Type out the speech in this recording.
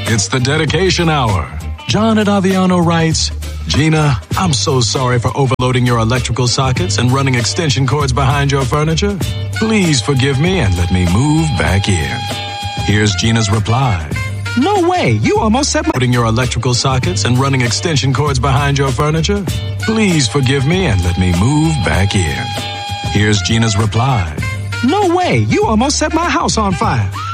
It's the dedication hour. John at Aviano writes, Gina, I'm so sorry for overloading your electrical sockets and running extension cords behind your furniture. Please forgive me and let me move back in. Here's Gina's reply. No way, you almost set my... Putting your electrical sockets and running extension cords behind your furniture. Please forgive me and let me move back in. Here's Gina's reply. No way, you almost set my house on fire.